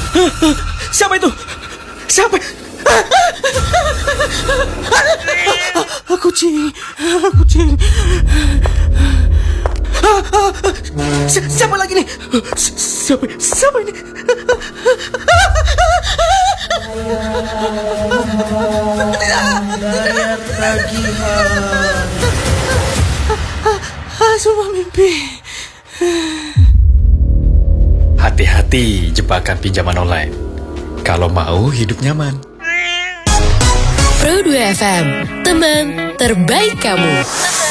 Siapa itu? Siapa? Kucing. Siapa lagi nih? Siapa ini? Semua mimpi. Hati-hati jebakan pinjaman online. Kalau mau hidup nyaman. Pro 2 FM, teman terbaik kamu.